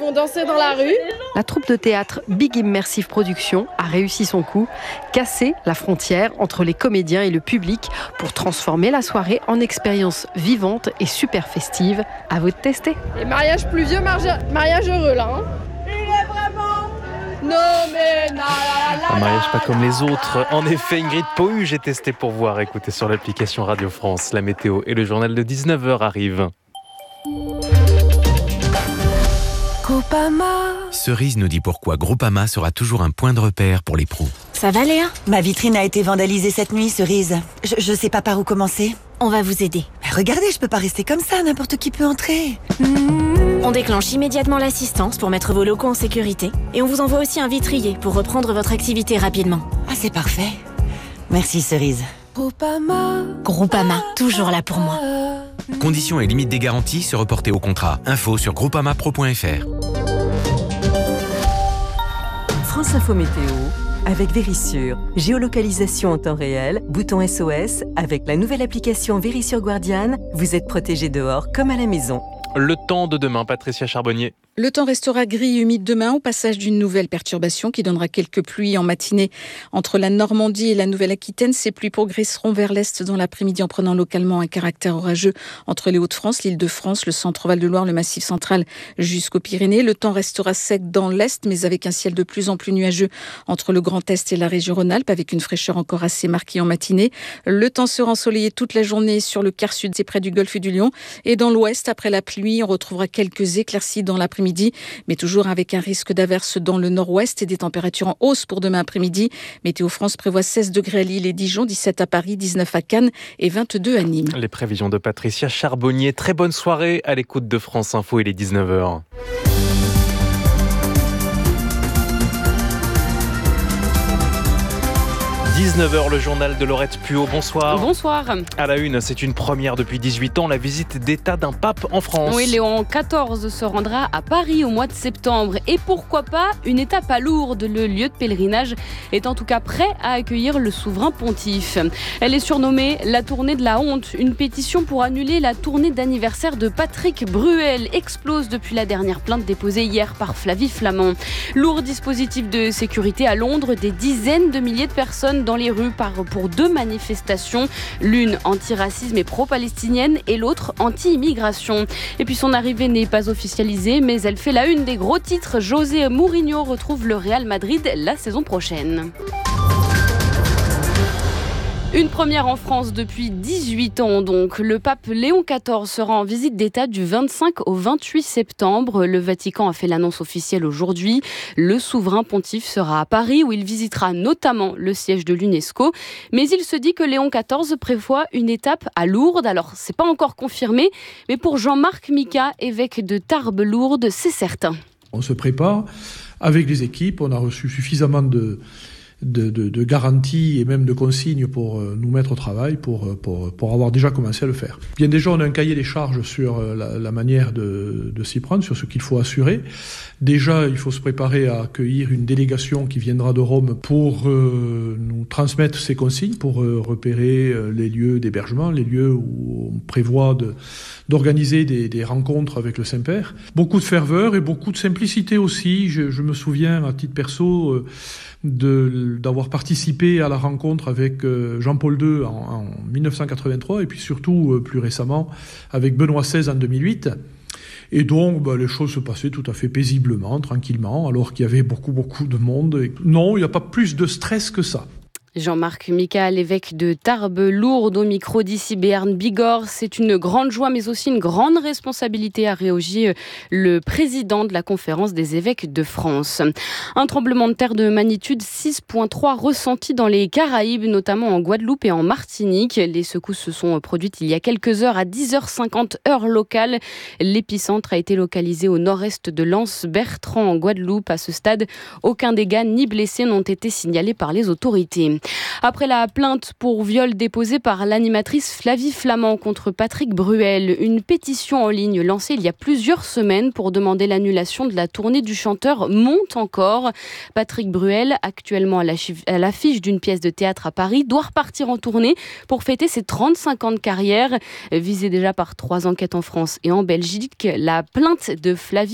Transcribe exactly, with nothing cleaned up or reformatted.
vont danser dans la rue. La troupe de théâtre Big Immersive Production a réussi son coup, casser la frontière entre les comédiens et le public pour transformer la soirée en expérience vivante et super festive. À vous de tester. Et mariage pluvieux, mariage, mariage heureux là. Hein. Il est vraiment... Non mais... Na, la, la, Un mariage pas comme les la, autres. En effet, Ingrid Pohu, j'ai testé pour voir. Écoutez sur l'application Radio France, la météo et le journal de dix-neuf heures arrivent. Groupama. Cerise nous dit pourquoi Groupama sera toujours un point de repère pour les pros. Ça va Léa ? Ma vitrine a été vandalisée cette nuit, Cerise. Je, je sais pas par où commencer. On va vous aider. Mais regardez, je peux pas rester comme ça, n'importe qui peut entrer. On déclenche immédiatement l'assistance pour mettre vos locaux en sécurité. Et on vous envoie aussi un vitrier pour reprendre votre activité rapidement. Ah, c'est parfait. Merci, Cerise. Groupama. Groupama, toujours là pour moi. Conditions et limites des garanties se reporter au contrat. Info sur groupamapro point f r. France Info Météo avec Vérissure. Géolocalisation en temps réel, bouton S O S. Avec la nouvelle application Vérissure Guardian, vous êtes protégé dehors comme à la maison. Le temps de demain, Patricia Charbonnier. Le temps restera gris et humide demain au passage d'une nouvelle perturbation qui donnera quelques pluies en matinée entre la Normandie et la Nouvelle-Aquitaine. Ces pluies progresseront vers l'est dans l'après-midi en prenant localement un caractère orageux entre les Hauts-de-France, l'Île-de-France, le centre-Val de Loire, le Massif central jusqu'aux Pyrénées. Le temps restera sec dans l'est mais avec un ciel de plus en plus nuageux entre le Grand Est et la région Rhône-Alpes avec une fraîcheur encore assez marquée en matinée. Le temps sera ensoleillé toute la journée sur le quart sud et près du golfe du Lion. Et dans l'ouest, après la pluie, on retrouvera quelques éclaircies dans l'après-midi. Midi, mais toujours avec un risque d'averse dans le nord-ouest et des températures en hausse pour demain après-midi. Météo France prévoit seize degrés à Lille et Dijon, dix-sept à Paris, dix-neuf à Cannes et vingt-deux à Nîmes. Les prévisions de Patricia Charbonnier. Très bonne soirée à l'écoute de France Info, il est dix-neuf heures. dix-neuf heures, le journal de Laurette Puot. Bonsoir. Bonsoir. À la une, c'est une première depuis dix-huit ans, la visite d'État d'un pape en France. Oui, Léon quatorze se rendra à Paris au mois de septembre. Et pourquoi pas une étape à Lourdes. Le lieu de pèlerinage est en tout cas prêt à accueillir le souverain pontife. Elle est surnommée la tournée de la honte. Une pétition pour annuler la tournée d'anniversaire de Patrick Bruel explose depuis la dernière plainte déposée hier par Flavie Flament. Lourd dispositif de sécurité à Londres, des dizaines de milliers de personnes dans les rues pour deux manifestations, l'une anti-racisme et pro-palestinienne et l'autre anti-immigration. Et puis son arrivée n'est pas officialisée, mais elle fait la une des gros titres. José Mourinho retrouve le Real Madrid la saison prochaine. Une première en France depuis dix-huit ans donc. Le pape Léon quatorze sera en visite d'État du vingt-cinq au vingt-huit septembre. Le Vatican a fait l'annonce officielle aujourd'hui. Le souverain pontife sera à Paris où il visitera notamment le siège de l'UNESCO. Mais il se dit que Léon quatorze prévoit une étape à Lourdes. Alors c'est pas encore confirmé, mais pour Jean-Marc Mica, évêque de Tarbes-Lourdes, c'est certain. On se prépare avec les équipes, on a reçu suffisamment de... De, de, de garanties et même de consignes pour euh, nous mettre au travail, pour, pour, pour avoir déjà commencé à le faire. Bien déjà, on a un cahier des charges sur euh, la, la manière de, de s'y prendre, sur ce qu'il faut assurer. Déjà, il faut se préparer à accueillir une délégation qui viendra de Rome pour euh, nous transmettre ces consignes, pour euh, repérer euh, les lieux d'hébergement, les lieux où on prévoit de, d'organiser des, des rencontres avec le Saint-Père. Beaucoup de ferveur et beaucoup de simplicité aussi. Je, je me souviens, à titre perso, euh, de, d'avoir participé à la rencontre avec euh, Jean-Paul deux en, en dix-neuf cent quatre-vingt-trois et puis surtout, euh, plus récemment, avec Benoît seize en deux mille huit. Et donc, bah, les choses se passaient tout à fait paisiblement, tranquillement, alors qu'il y avait beaucoup, beaucoup de monde. Et non, il n'y a pas plus de stress que ça. Jean-Marc Mica, l'évêque de Tarbes-Lourdes, au micro d'ici Béarn Bigorre. C'est une grande joie, mais aussi une grande responsabilité, a réagi le président de la conférence des évêques de France. Un tremblement de terre de magnitude six virgule trois ressenti dans les Caraïbes, notamment en Guadeloupe et en Martinique. Les secousses se sont produites il y a quelques heures à dix heures cinquante heure locale. L'épicentre a été localisé au nord-est de l'Anse-Bertrand en Guadeloupe. À ce stade, aucun dégât ni blessés n'ont été signalés par les autorités. Après la plainte pour viol déposée par l'animatrice Flavie Flament contre Patrick Bruel, une pétition en ligne lancée il y a plusieurs semaines pour demander l'annulation de la tournée du chanteur monte encore. Patrick Bruel, actuellement à l'affiche d'une pièce de théâtre à Paris, doit repartir en tournée pour fêter ses trente-cinq ans de carrière. Visée déjà par trois enquêtes en France et en Belgique, la plainte de Flavie